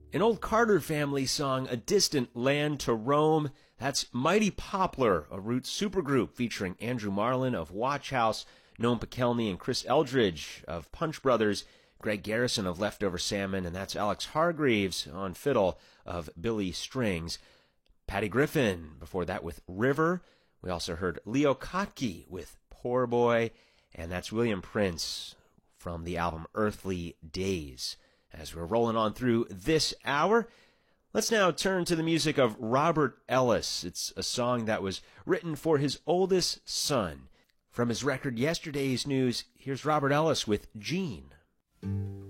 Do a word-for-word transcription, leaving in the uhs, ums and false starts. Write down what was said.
An old Carter family song, A Distant Land to Roam. That's Mighty Poplar, a Roots supergroup featuring Andrew Marlin of Watch House, Noam Pikelny and Chris Eldridge of Punch Brothers, Greg Garrison of Leftover Salmon, and that's Alex Hargreaves on fiddle of Billy Strings. Patty Griffin, before that with River. We also heard Leo Kottke with Poor Boy, and that's William Prince from the album Earthly Days. As we're rolling on through this hour, let's now turn to the music of Robert Ellis. It's a song that was written for his oldest son. From his record Yesterday's News, here's Robert Ellis with Gene.